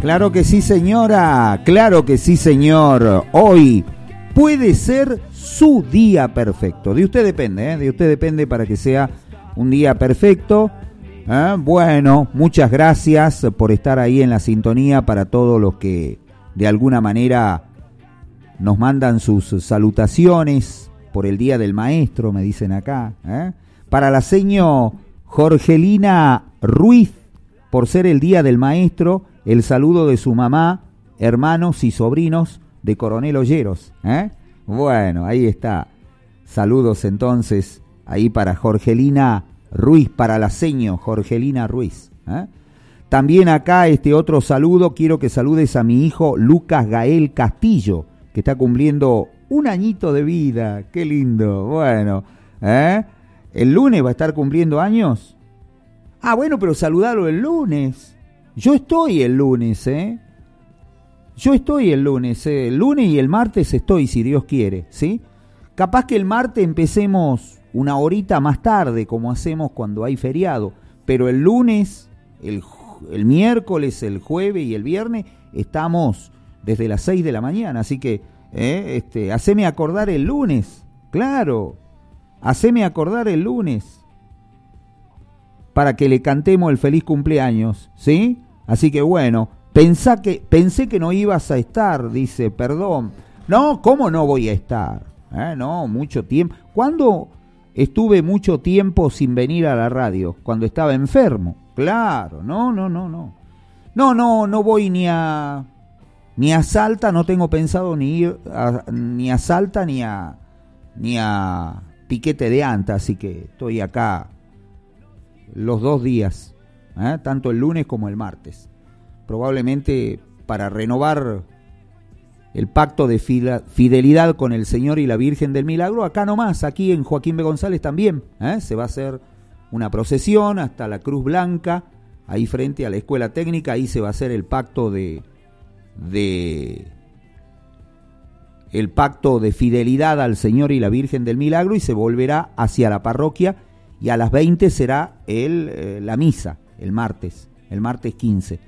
Claro que sí, señora. Claro que sí, señor. Hoy puede ser su día perfecto. De usted depende, De usted depende para que sea un día perfecto. Bueno, muchas gracias por estar ahí en la sintonía, para todos los que de alguna manera nos mandan sus salutaciones por el Día del Maestro, me dicen acá. Para la seño Jorgelina Ruiz, por ser el Día del Maestro, el saludo de su mamá, hermanos y sobrinos de Coronel Olleros. Bueno, ahí está. Saludos entonces ahí para Jorgelina Ruiz, para la seño Jorgelina Ruiz. También acá otro saludo, quiero que saludes a mi hijo Lucas Gael Castillo, que está cumpliendo un añito de vida. Qué lindo. Bueno, ¿el lunes va a estar cumpliendo años? Bueno, pero saludalo el lunes. Yo estoy el lunes, Yo estoy el lunes, El lunes y el martes estoy, si Dios quiere, ¿sí? Capaz que el martes empecemos una horita más tarde, como hacemos cuando hay feriado. Pero el lunes, el miércoles, el jueves y el viernes estamos desde las 6 de la mañana. Así que, haceme acordar el lunes. Claro, haceme acordar el lunes, para que le cantemos el feliz cumpleaños, ¿sí? Así que bueno, pensé que no ibas a estar, dice, perdón. No, ¿cómo no voy a estar? No, mucho tiempo. ¿Cuándo estuve mucho tiempo sin venir a la radio? Cuando estaba enfermo. Claro, no. No voy ni a Salta, no tengo pensado ni ir ni a Salta ni a Piquete de Anta, así que estoy acá los 2 días, tanto el lunes como el martes, probablemente para renovar el pacto de fidelidad con el Señor y la Virgen del Milagro. Acá nomás, aquí en Joaquín B. González también, se va a hacer una procesión hasta la Cruz Blanca, ahí frente a la Escuela Técnica. Ahí se va a hacer el pacto el pacto de fidelidad al Señor y la Virgen del Milagro, y se volverá hacia la parroquia. Y a las 20 será la misa, el martes 15.